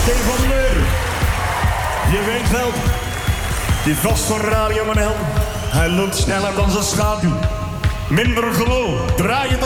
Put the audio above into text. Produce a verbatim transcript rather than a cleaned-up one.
Stefan Leur. Je weet wel, die vast van Radio Manel. Hij loopt sneller dan zijn schaduw. Minder geloof, draai het